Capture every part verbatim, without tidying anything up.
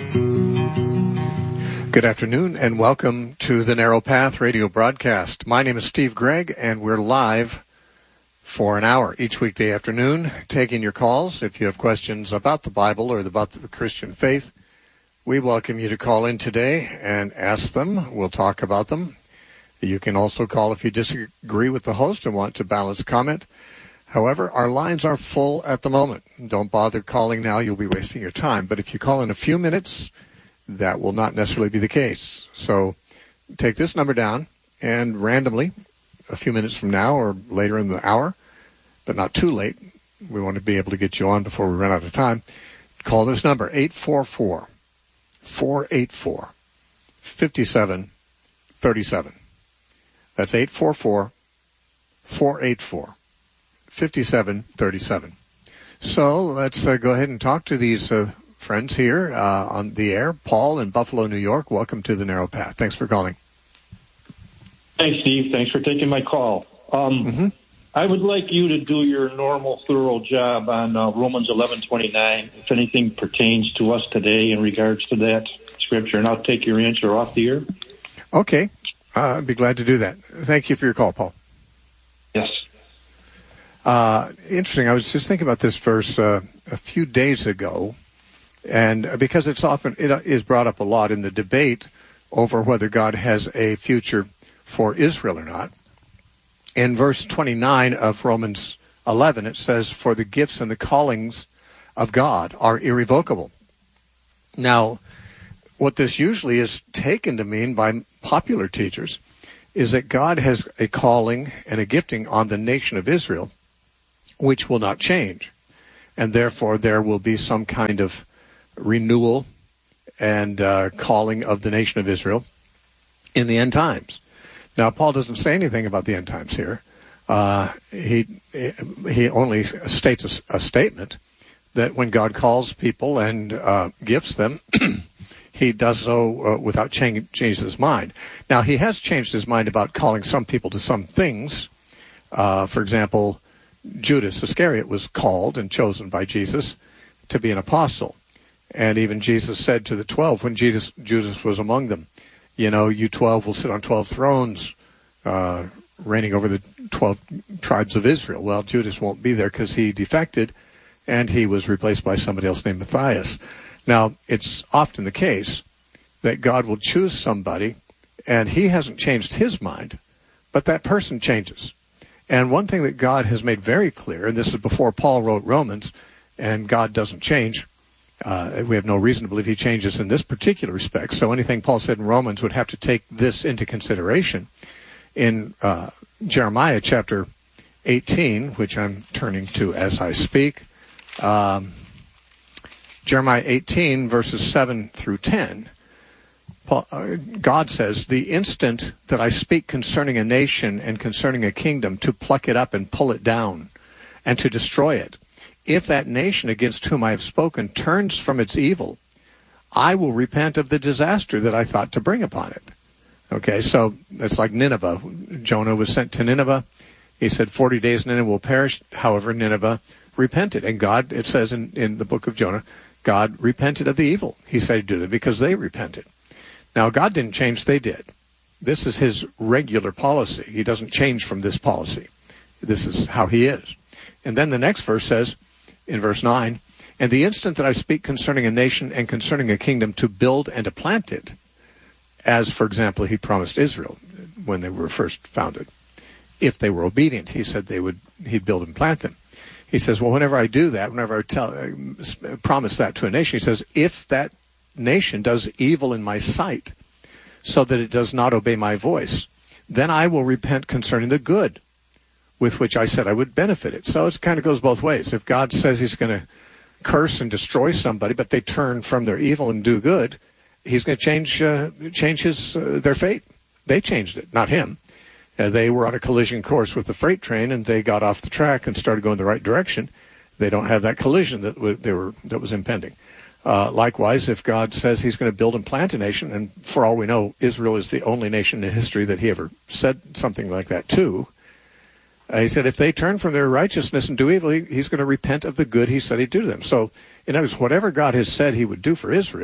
Good afternoon and welcome to the Narrow Path radio broadcast. My name is Steve Gregg and we're live for an hour each weekday afternoon taking your calls. If you have questions about the Bible or about the Christian faith, we welcome you to call in today and ask them. We'll talk about them. You can also call if you disagree with the host and want to balance comment. However, our lines are full at the moment. Don't bother calling now. You'll be wasting your time. But if you call in a few minutes, that will not necessarily be the case. So take this number down and randomly, a few minutes from now or later in the hour, but not too late, we want to be able to get you on before we run out of time, call this number, eight four four, four eight four, five seven three seven. That's eight four four, four eight four, five seven three seven. So let's uh, go ahead and talk to these uh, friends here uh, on the air. Paul in Buffalo, New York, welcome to the Narrow Path. Thanks for calling. Thanks, Steve. Thanks for taking my call. Um, mm-hmm. I would like you to do your normal, thorough job on uh, Romans eleven twenty-nine, if anything pertains to us today in regards to that scripture, and I'll take your answer off the air. Okay. Uh, I'd be glad to do that. Thank you for your call, Paul. Yes. Uh, interesting. I was just thinking about this verse uh, a few days ago, and because it's often it is brought up a lot in the debate over whether God has a future for Israel or not. In verse twenty-nine of Romans eleven, it says, "For the gifts and the callings of God are irrevocable." Now, what this usually is taken to mean by popular teachers is that God has a calling and a gifting on the nation of Israel, which will not change. And therefore, there will be some kind of renewal and uh, calling of the nation of Israel in the end times. Now, Paul doesn't say anything about the end times here. Uh, he he only states a, a statement that when God calls people and uh, gifts them, he does so uh, without change, change his mind. Now, he has changed his mind about calling some people to some things. Uh, for example, Judas Iscariot was called and chosen by Jesus to be an apostle. And even Jesus said to the twelve when Jesus, Judas was among them, you know, you twelve will sit on twelve thrones, uh, reigning over the twelve tribes of Israel. Well, Judas won't be there because he defected, and he was replaced by somebody else named Matthias. Now, it's often the case that God will choose somebody, and he hasn't changed his mind, but that person changes. And one thing that God has made very clear, and this is before Paul wrote Romans, and God doesn't change. Uh, we have no reason to believe he changes in this particular respect. So anything Paul said in Romans would have to take this into consideration. In uh, Jeremiah chapter eighteen, which I'm turning to as I speak, um, Jeremiah eighteen, verses seven through ten, Paul, uh, God says, "The instant that I speak concerning a nation and concerning a kingdom, to pluck it up and pull it down and to destroy it, if that nation against whom I have spoken turns from its evil, I will repent of the disaster that I thought to bring upon it." Okay, so it's like Nineveh. Jonah was sent to Nineveh. He said forty days Nineveh will perish. However, Nineveh repented. And God, it says in, in the book of Jonah, God repented of the evil he said he'd do them because they repented. Now, God didn't change, they did. This is his regular policy. He doesn't change from this policy. This is how he is. And then the next verse says, in verse nine, "And the instant that I speak concerning a nation and concerning a kingdom to build and to plant it," as, for example, he promised Israel when they were first founded. If they were obedient, he said they would, he'd build and plant them. He says, well, whenever I do that, whenever I tell, uh, promise that to a nation, he says, if that nation does evil in my sight so that it does not obey my voice, then I will repent concerning the good with which I said I would benefit it. So it kind of goes both ways. If God says he's going to curse and destroy somebody, but they turn from their evil and do good, he's going to change uh, change his uh, their fate. They changed it, not him. Uh, they were on a collision course with the freight train, and they got off the track and started going the right direction. They don't have that collision that w- they were that was impending. Uh, likewise, if God says he's going to build and plant a nation, and for all we know, Israel is the only nation in history that he ever said something like that to, uh, he said if they turn from their righteousness and do evil, he, he's going to repent of the good he said he'd do to them. So, in other words, whatever God has said he would do for Israel,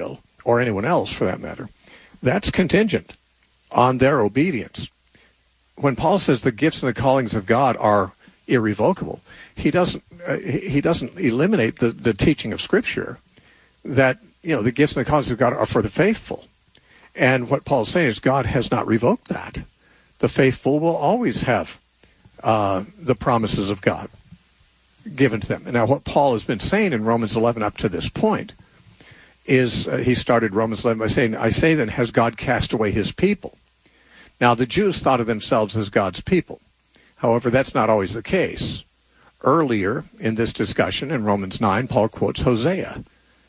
or anyone else for that matter, that's contingent on their obedience. When Paul says the gifts and the callings of God are irrevocable, he doesn't uh, he doesn't eliminate the, the teaching of Scripture that, you know, the gifts and the callings of God are for the faithful. And what Paul's saying is God has not revoked that. The faithful will always have uh, the promises of God given to them. And now what Paul has been saying in Romans eleven up to this point is uh, he started Romans eleven by saying, I say then, has God cast away his people? Now the Jews thought of themselves as God's people. However, that's not always the case. Earlier in this discussion in Romans nine, Paul quotes Hosea.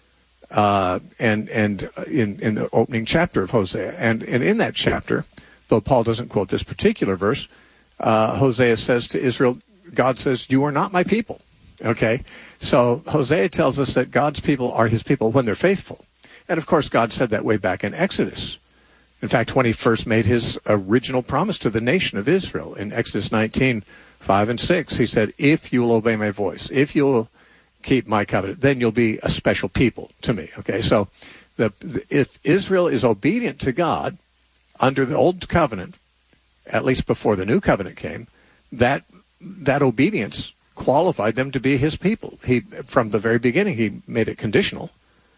Uh, and and in, in the opening chapter of Hosea. And, and in that chapter, though Paul doesn't quote this particular verse, uh, Hosea says to Israel, God says, you are not my people. Okay? So Hosea tells us that God's people are his people when they're faithful. And of course, God said that way back in Exodus. In fact, when he first made his original promise to the nation of Israel in Exodus nineteen, five and six, he said, if you will obey my voice, if you'll keep my covenant, then you'll be a special people to me. Okay, so the, if Israel is obedient to God under the old covenant, at least before the new covenant came, that that obedience qualified them to be his people. He, from the very beginning, he made it conditional.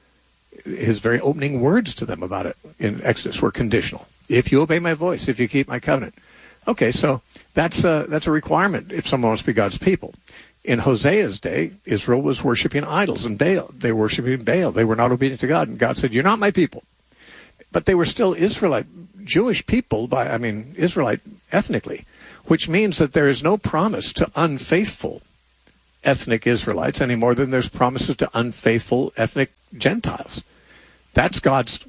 His very opening words to them about it in Exodus were conditional. If you obey my voice, if you keep my covenant. Okay, so that's a, that's a requirement if someone wants to be God's people. In Hosea's day, Israel was worshiping idols and Baal. They were worshiping Baal. They were not obedient to God. And God said, you're not my people. But they were still Israelite, Jewish people, by I mean, Israelite ethnically, which means that there is no promise to unfaithful ethnic Israelites any more than there's promises to unfaithful ethnic Gentiles. That's God's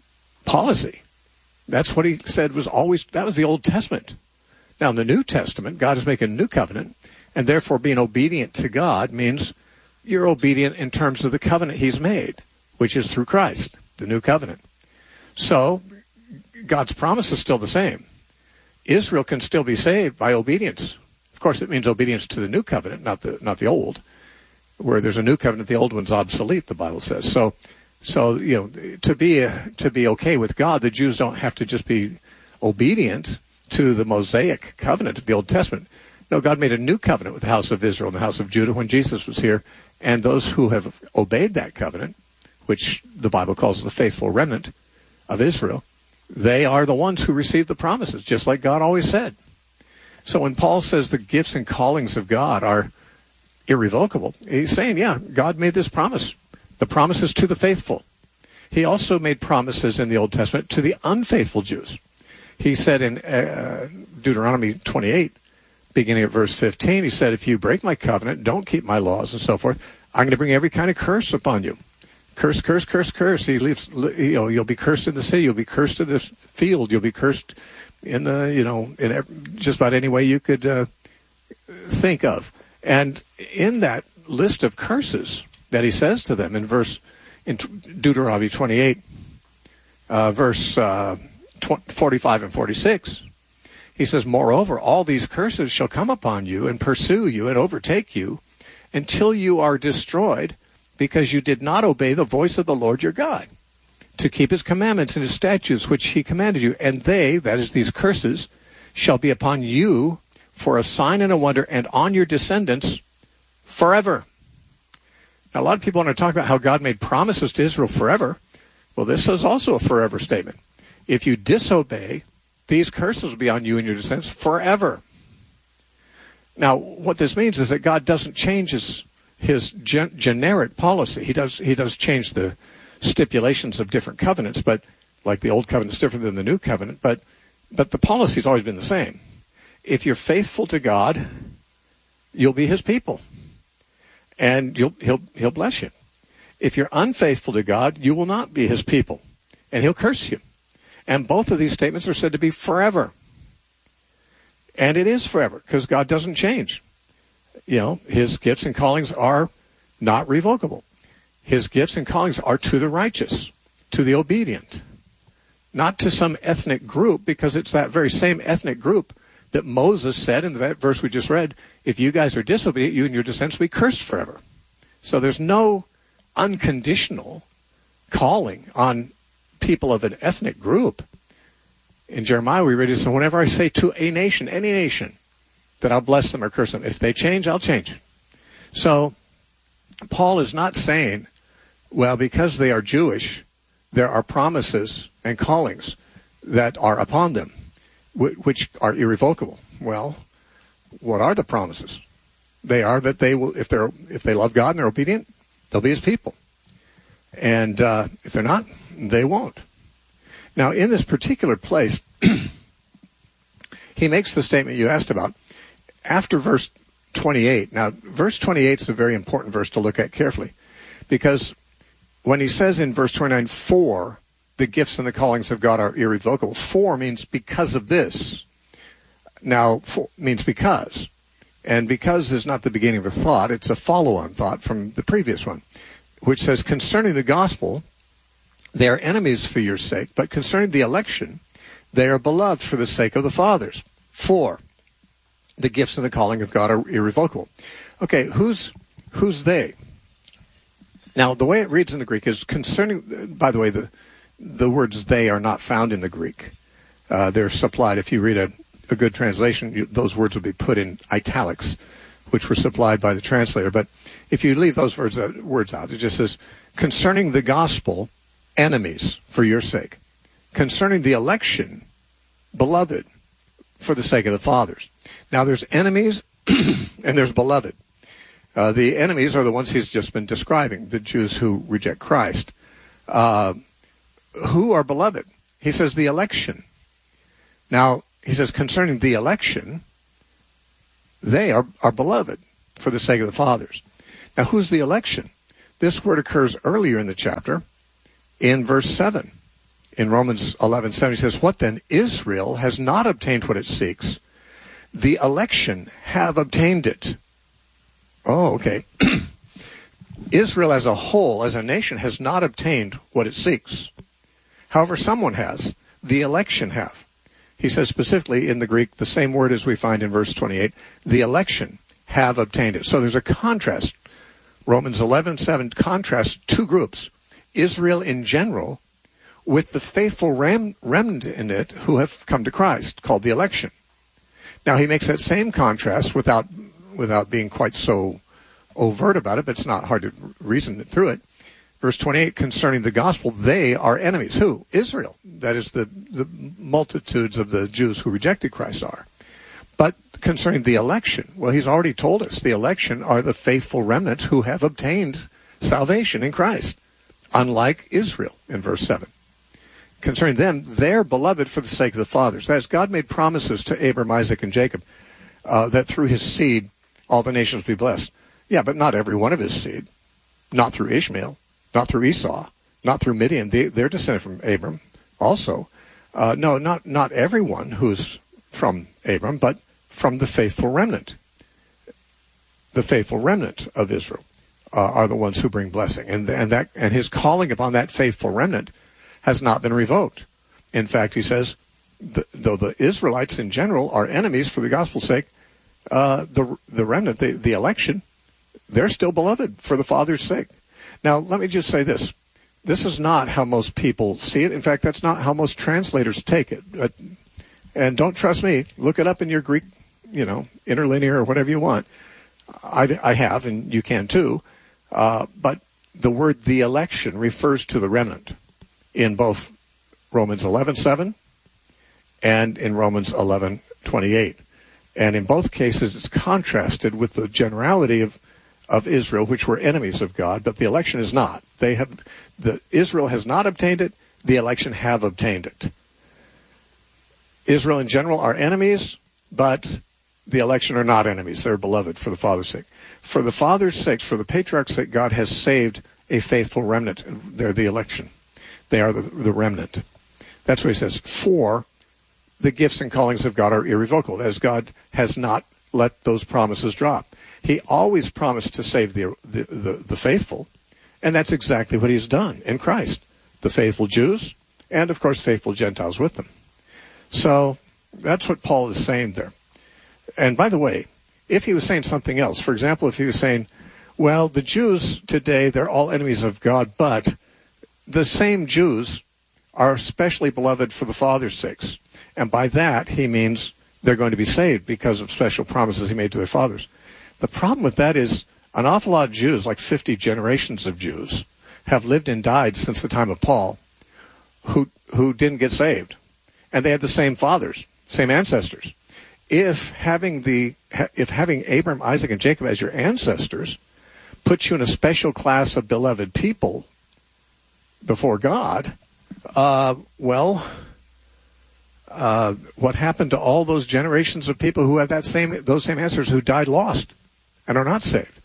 policy. That's what he said was always, that was the Old Testament. Now, in the New Testament, God is making a new covenant. And therefore, being obedient to God means you're obedient in terms of the covenant he's made, which is through Christ, the new covenant. So, God's promise is still the same. Israel can still be saved by obedience. Of course, it means obedience to the new covenant, not the not the old. Where there's a new covenant, the old one's obsolete, the Bible says. So, so you know, to be to be okay with God, the Jews don't have to just be obedient to the Mosaic covenant of the Old Testament. No, God made a new covenant with the house of Israel and the house of Judah when Jesus was here. And those who have obeyed that covenant, which the Bible calls the faithful remnant of Israel, they are the ones who receive the promises, just like God always said. So when Paul says the gifts and callings of God are irrevocable, he's saying, yeah, God made this promise. The promises to the faithful. He also made promises in the Old Testament to the unfaithful Jews. He said in uh, Deuteronomy twenty-eight, beginning at verse fifteen, he said, if you break my covenant, don't keep my laws and so forth, I'm going to bring every kind of curse upon you. Curse, curse, curse, curse. He leaves, you know, you'll be cursed in the city, you'll be cursed in the field, you'll be cursed in the, you know, in every, just about any way you could uh, think of. And in that list of curses that he says to them in verse, in Deuteronomy twenty-eight, uh, verse uh, forty-five and forty-six, he says, moreover, all these curses shall come upon you and pursue you and overtake you until you are destroyed because you did not obey the voice of the Lord your God to keep his commandments and his statutes which he commanded you. And they, that is these curses, shall be upon you for a sign and a wonder and on your descendants forever. Now, a lot of people want to talk about how God made promises to Israel forever. Well, this is also a forever statement. If you disobey, these curses will be on you and your descendants forever. Now, what this means is that God doesn't change his, his gen- generic policy. He does he does change the stipulations of different covenants, but like the old covenant is different than the new covenant, but but the policy's always been the same. If you're faithful to God, you'll be his people. And you'll he'll he'll bless you. If you're unfaithful to God, you will not be his people, and he'll curse you. And both of these statements are said to be forever. And it is forever, because God doesn't change. You know, his gifts and callings are not revocable. His gifts and callings are to the righteous, to the obedient, not to some ethnic group, because it's that very same ethnic group that Moses said in the verse we just read, if you guys are disobedient, you and your descendants will be cursed forever. So there's no unconditional calling on people of an ethnic group. In Jeremiah, we read it, so whenever I say to a nation, any nation, that I'll bless them or curse them, if they change, I'll change. So Paul is not saying, well, because they are Jewish, there are promises and callings that are upon them, which are irrevocable. Well, what are the promises? They are that they will, if they're if they love God and they're obedient, they'll be His people. And uh, if they're not, they won't. Now, in this particular place, he makes the statement you asked about after verse twenty-eight. Now, verse twenty-eight is a very important verse to look at carefully, because when he says in verse twenty-nine, for the gifts and the callings of God are irrevocable, for means because of this. Now, for means because. And because is not the beginning of a thought, it's a follow-on thought from the previous one, which says, concerning the gospel, they are enemies for your sake, but concerning the election, they are beloved for the sake of the fathers. For the gifts and the calling of God are irrevocable. Okay, who's who's they? Now, the way it reads in the Greek is concerning, by the way, the the words they are not found in the Greek. Uh, they're supplied. If you read a, a good translation, you, those words would be put in italics, which were supplied by the translator. But if you leave those words, uh, words out, it just says, concerning the gospel, enemies for your sake. Concerning the election, beloved for the sake of the fathers. Now, there's enemies and there's beloved. Uh, the enemies are the ones he's just been describing, the Jews who reject Christ. Uh, who are beloved? He says the election. Now, he says concerning the election, they are, are beloved for the sake of the fathers. Now, who's the election? This word occurs earlier in the chapter in verse seven. In Romans eleven seven, he says, what then? Israel has not obtained what it seeks. The election have obtained it. Oh, okay. Israel as a whole, as a nation, has not obtained what it seeks. However, someone has. The election have. He says specifically in the Greek, the same word as we find in verse twenty-eight, the election have obtained it. So there's a contrast. Romans eleven seven contrasts two groups. Israel in general with the faithful rem- remnant in it who have come to Christ, called the election. Now, he makes that same contrast without without being quite so overt about it, but it's not hard to reason through it. Verse twenty-eight, concerning the gospel, they are enemies. Who? Israel. That is, the, the multitudes of the Jews who rejected Christ are. But concerning the election, well, he's already told us the election are the faithful remnant who have obtained salvation in Christ, unlike Israel in verse seven. Concerning them, they're beloved for the sake of the fathers. That is, God made promises to Abraham, Isaac, and Jacob uh, that through his seed all the nations be blessed. Yeah, but not every one of his seed. Not through Ishmael, not through Esau, not through Midian. They, they're descended from Abram also. Uh, no, not, not everyone who's from Abram, but from the faithful remnant. The faithful remnant of Israel uh, are the ones who bring blessing. And, and, that, and his calling upon that faithful remnant has not been revoked. In fact, he says, the, though the Israelites in general are enemies for the gospel's sake, uh, the the remnant, the, the election, they're still beloved for the Father's sake. Now, let me just say this. This is not how most people see it. In fact, that's not how most translators take it. Uh, and don't trust me. Look it up in your Greek, you know, interlinear or whatever you want. I, I have, and you can too. Uh, but the word the election refers to the remnant in both Romans eleven seven and in Romans eleven twenty-eight. And in both cases, it's contrasted with the generality of, of Israel, which were enemies of God, but the election is not. They have, the Israel has not obtained it, the election have obtained it. Israel in general are enemies, but the election are not enemies. They're beloved for the Father's sake. For the Father's sake, for the patriarch's sake, God has saved a faithful remnant. They're the election. They are the, the remnant. That's what he says. For the gifts and callings of God are irrevocable, as God has not let those promises drop. He always promised to save the, the, the, the faithful, and that's exactly what he's done in Christ. The faithful Jews, and of course faithful Gentiles with them. So that's what Paul is saying there. And by the way, if he was saying something else, for example, if he was saying, well, the Jews today, they're all enemies of God, but the same Jews are especially beloved for the Father's sakes. And by that, he means they're going to be saved because of special promises he made to their fathers. The problem with that is an awful lot of Jews, like fifty generations of Jews, have lived and died since the time of Paul, who who didn't get saved. And they had the same fathers, same ancestors. If having the if having Abraham, Isaac, and Jacob as your ancestors puts you in a special class of beloved people before God, uh, well, uh, what happened to all those generations of people who have that same those same ancestors who died lost and are not saved?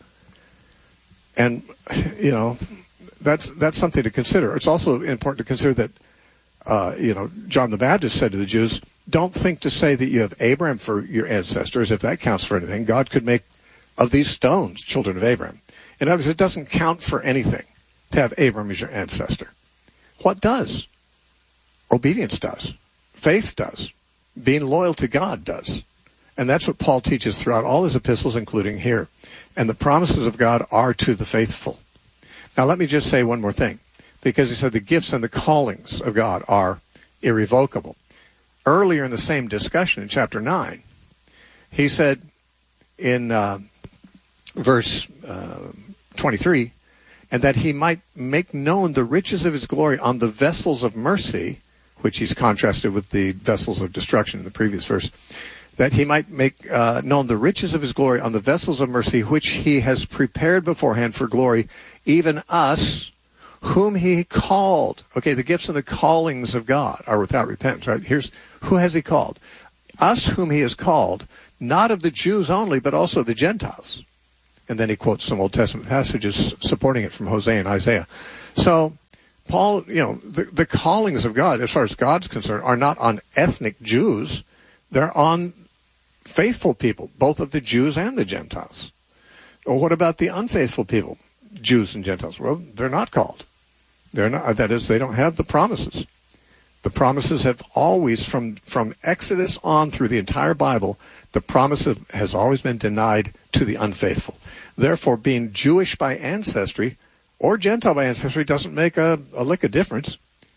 And you know, that's that's something to consider. It's also important to consider that uh, you know, John the Baptist said to the Jews, "Don't think to say that you have Abraham for your ancestors, if that counts for anything. God could make of these stones children of Abraham." In other words, it doesn't count for anything to have Abraham as your ancestor. What does? Obedience does. Faith does. Being loyal to God does. And that's what Paul teaches throughout all his epistles, including here. And the promises of God are to the faithful. Now, let me just say one more thing, because he said the gifts and the callings of God are irrevocable. Earlier in the same discussion in chapter nine, he said in uh, verse uh, twenty-three, and that he might make known the riches of his glory on the vessels of mercy, which he's contrasted with the vessels of destruction in the previous verse, that he might make uh, known the riches of his glory on the vessels of mercy, which he has prepared beforehand for glory, even us, whom he called. Okay, the gifts and the callings of God are without repentance, right? Here's, who has he called? Us whom he has called, not of the Jews only, but also the Gentiles. And then he quotes some Old Testament passages supporting it from Hosea and Isaiah. So, Paul, you know, the, the callings of God, as far as God's concerned, are not on ethnic Jews. They're on faithful people, both of the Jews and the Gentiles. Or what about the unfaithful people, Jews and Gentiles? Well, they're not called. They're not. That is, they don't have the promises. The promises have always, from, from Exodus on through the entire Bible, the promise of, has always been denied to the unfaithful. Therefore, being Jewish by ancestry or Gentile by ancestry doesn't make a, a lick of difference.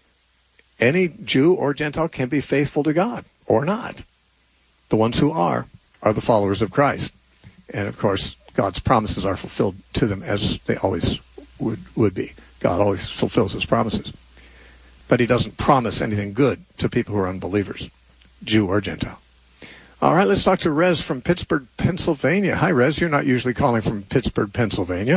Any Jew or Gentile can be faithful to God or not. The ones who are are the followers of Christ. And, of course, God's promises are fulfilled to them as they always would, would be. God always fulfills his promises. But he doesn't promise anything good to people who are unbelievers, Jew or Gentile. All right, let's talk to Rez from Pittsburgh, Pennsylvania. Hi, Rez. You're not usually calling from Pittsburgh, Pennsylvania.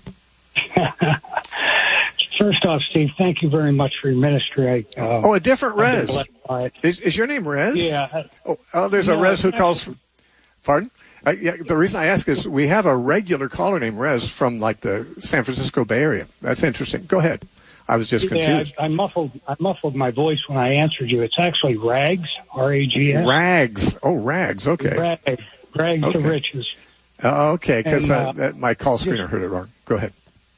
First off, Steve, thank you very much for your ministry. I, uh, oh, a different Rez. Is, is your name Rez? Yeah. Oh, oh there's no, a Rez who calls from... Pardon? I, yeah, the reason I ask is we have a regular caller named Rez from, like, the San Francisco Bay Area. That's interesting. Go ahead. I was just confused. Yeah, I, I muffled I muffled my voice when I answered you. It's actually Rags, R A G S. Rags. Oh, Rags. Okay. Rags, Rags okay. to riches. Uh, okay, because uh, uh, my call screener heard it wrong. Go ahead.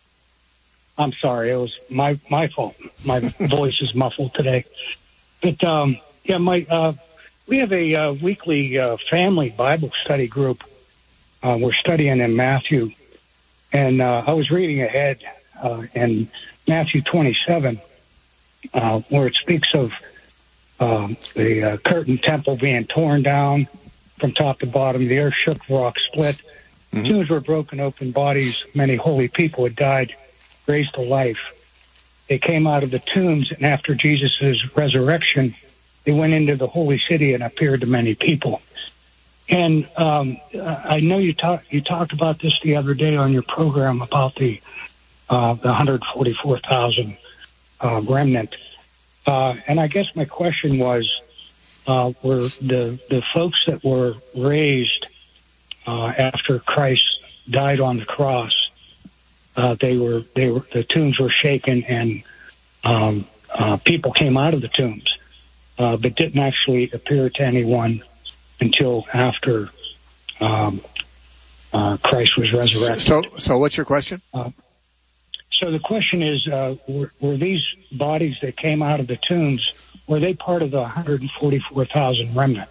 I'm sorry. It was my, my fault. My voice is muffled today. But, um, yeah, my uh, we have a uh, weekly uh, family Bible study group. Uh, we're studying in Matthew. And uh, I was reading ahead uh, in Matthew twenty-seven, uh, where it speaks of um, the uh, curtain temple being torn down from top to bottom. The earth shook, the rock split. Mm-hmm. Tombs were broken open, bodies, many holy people had died, raised to life. They came out of the tombs, and after Jesus' resurrection, they went into the holy city and appeared to many people. And um, I know you, talk, you talked about this the other day on your program about the uh, the one hundred forty-four thousand uh, remnant. Uh, and I guess my question was, uh, were the, the folks that were raised uh, after Christ died on the cross, uh, they were they were the tombs were shaken and um, uh, people came out of the tombs, uh, but didn't actually appear to anyone until after um, uh, Christ was resurrected. So, so what's your question? Uh, so the question is, uh, were, were these bodies that came out of the tombs, were they part of the one hundred forty-four thousand remnant?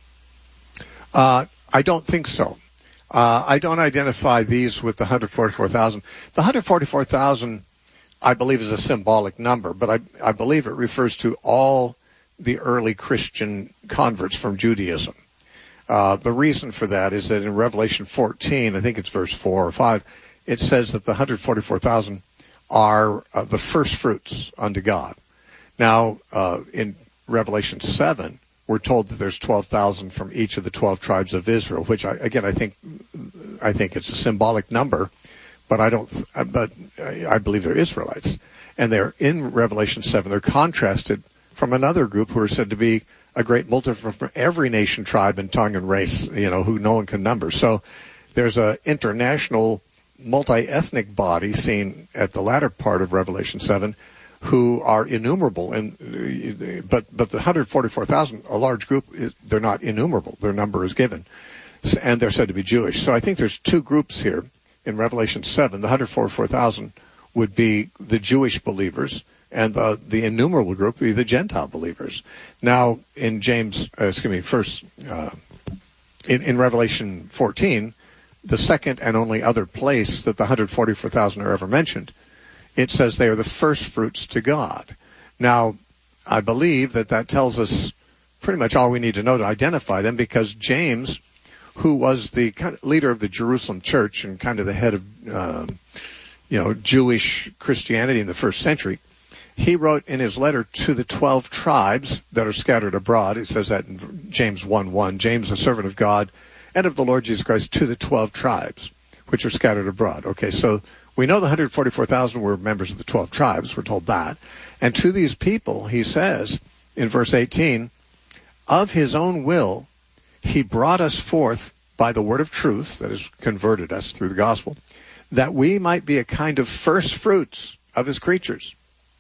Uh, I don't think so. Uh, I don't identify these with the one hundred forty-four thousand. The one hundred forty-four thousand I believe is a symbolic number, but I, I believe it refers to all the early Christian converts from Judaism. Uh, the reason for that is that in Revelation fourteen, I think it's verse four or five, it says that the one hundred forty-four thousand are uh, the first fruits unto God. Now, uh, in Revelation seven, we're told that there's twelve thousand from each of the twelve tribes of Israel, which, I, again, I think I think it's a symbolic number, but I don't. But I believe they're Israelites, and they're in Revelation seven. They're contrasted from another group who are said to be a great multitude from every nation, tribe, and tongue and race, you know, who no one can number. So there's an international multi-ethnic body seen at the latter part of Revelation seven who are innumerable. And but but the one hundred forty-four thousand, a large group, they're not innumerable. Their number is given, and they're said to be Jewish. So I think there's two groups here in Revelation seven. The one hundred forty-four thousand would be the Jewish believers, and the, the innumerable group would be the Gentile believers. Now, in James, uh, excuse me, first, uh, in, in Revelation fourteen, the second and only other place that the one hundred forty-four thousand are ever mentioned, it says they are the first fruits to God. Now, I believe that that tells us pretty much all we need to know to identify them, because James, who was the kind of leader of the Jerusalem church and kind of the head of, um, you know, Jewish Christianity in the first century, he wrote in his letter to the twelve tribes that are scattered abroad. It says that in James one one, James, a servant of God and of the Lord Jesus Christ, to the twelve tribes which are scattered abroad. Okay, so we know the one hundred forty-four thousand were members of the twelve tribes. We're told that. And to these people, he says in verse eighteen, of his own will, he brought us forth by the word of truth, that has converted us through the gospel, that we might be a kind of first fruits of his creatures.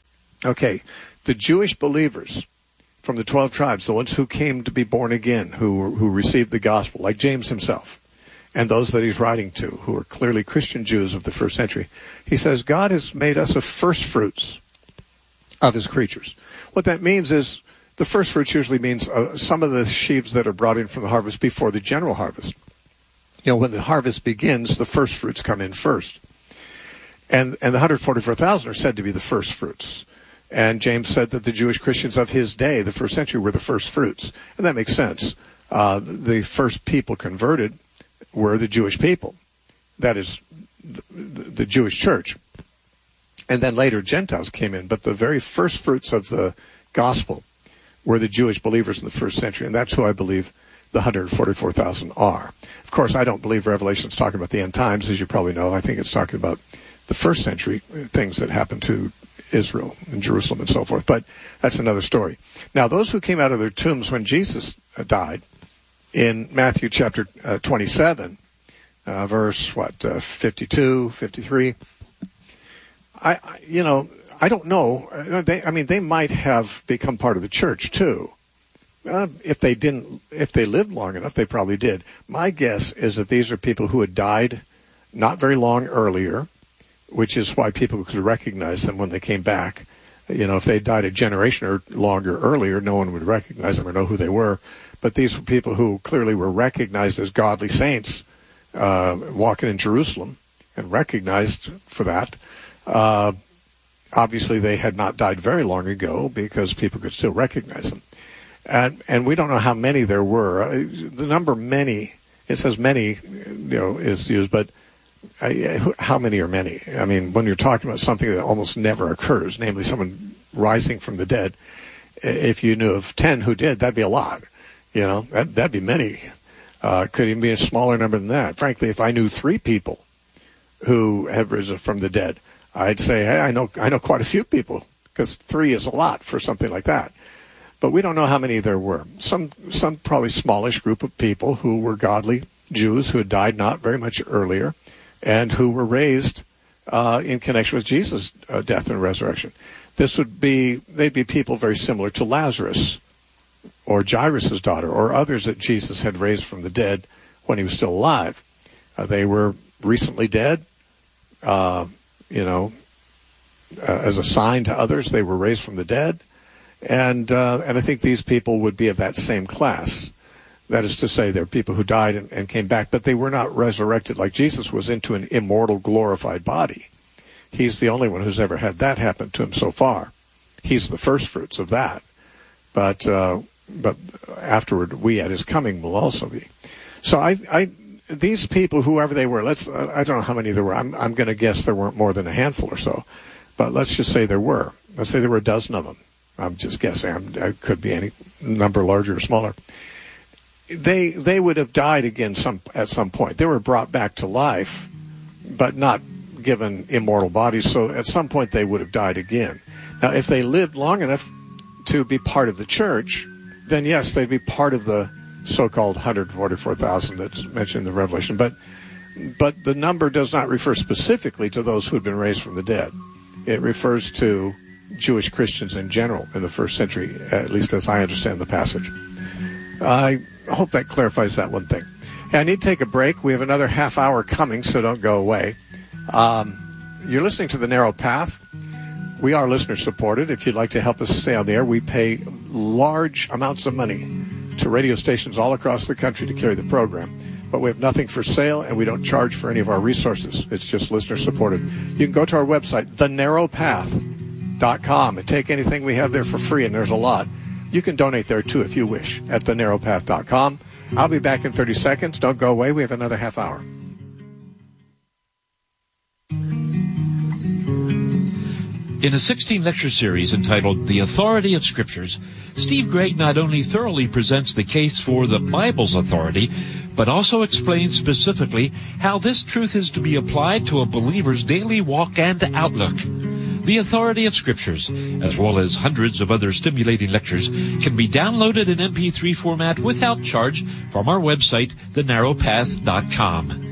Okay, the Jewish believers from the twelve tribes, the ones who came to be born again, who who received the gospel, like James himself, and those that he's writing to, who are clearly Christian Jews of the first century, he says, God has made us a first fruits of his creatures. What that means is, the first fruits usually means uh, some of the sheaves that are brought in from the harvest before the general harvest. You know, when the harvest begins, the first fruits come in first. And, and the one hundred forty-four thousand are said to be the first fruits. And James said that the Jewish Christians of his day, the first century, were the first fruits. And that makes sense. Uh, the first people converted were the Jewish people. That is, the Jewish church. And then later Gentiles came in. But the very first fruits of the gospel were the Jewish believers in the first century. And that's who I believe the one hundred forty-four thousand are. Of course, I don't believe Revelation is talking about the end times, as you probably know. I think it's talking about the first century things that happened to Israel and Jerusalem and so forth. But that's another story. Now, those who came out of their tombs when Jesus died, in Matthew chapter uh, twenty-seven, uh, verse, what, uh, fifty-two, fifty-three, I, I, you know, I don't know. They, I mean, they might have become part of the church, too. Uh, if they didn't, if they lived long enough, they probably did. My guess is that these are people who had died not very long earlier, which is why people could recognize them when they came back. You know, if they died a generation or longer earlier, no one would recognize them or know who they were. But these were people who clearly were recognized as godly saints, uh, walking in Jerusalem, and recognized for that. Uh, obviously, they had not died very long ago because people could still recognize them. And, and we don't know how many there were. Uh, the number many, it says many, you know, is used, but uh, how many are many? I mean, when you're talking about something that almost never occurs, namely someone rising from the dead, if you knew of ten who did, that'd be a lot. You know, that, that'd be many. Uh, could even be a smaller number than that. Frankly, if I knew three people who have risen from the dead, I'd say, hey, I know, I know quite a few people, because three is a lot for something like that. But we don't know how many there were. Some, some probably smallish group of people who were godly Jews who had died not very much earlier, and who were raised uh, in connection with Jesus' uh, death and resurrection. This would be, they'd be people very similar to Lazarus, or Jairus' daughter, or others that Jesus had raised from the dead when he was still alive. Uh, they were recently dead, uh, you know, uh, as a sign to others, they were raised from the dead. And uh, and I think these people would be of that same class. That is to say, they're people who died and, and came back, but they were not resurrected like Jesus was into an immortal, glorified body. He's the only one who's ever had that happen to him so far. He's the first fruits of that. But uh, but afterward, we at his coming will also be. So I, I these people, whoever they were, let's I don't know how many there were. I'm I'm going to guess there weren't more than a handful or so. But let's just say there were. Let's say there were a dozen of them. I'm just guessing. I'm, it could be any number, larger or smaller. They they would have died again some at some point. They were brought back to life, but not given immortal bodies. So at some point they would have died again. Now, if they lived long enough to be part of the church, then yes, they'd be part of the so-called one hundred forty-four thousand that's mentioned in the Revelation. But but the number does not refer specifically to those who had been raised from the dead. It refers to Jewish Christians in general in the first century, at least as I understand the passage. I hope that clarifies that one thing. Hey, I need to take a break. We have another half hour coming, so don't go away. Um, you're listening to The Narrow Path. We are listener-supported. If you'd like to help us stay on the air, we pay large amounts of money to radio stations all across the country to carry the program. But we have nothing for sale, and we don't charge for any of our resources. It's just listener-supported. You can go to our website, the narrow path dot com, and take anything we have there for free, and there's a lot. You can donate there, too, if you wish, at the narrow path dot com. I'll be back in thirty seconds. Don't go away. We have another half hour. In a sixteen-lecture series entitled The Authority of Scriptures, Steve Gregg not only thoroughly presents the case for the Bible's authority, but also explains specifically how this truth is to be applied to a believer's daily walk and outlook. The Authority of Scriptures, as well as hundreds of other stimulating lectures, can be downloaded in M P three format without charge from our website, the narrow path dot com.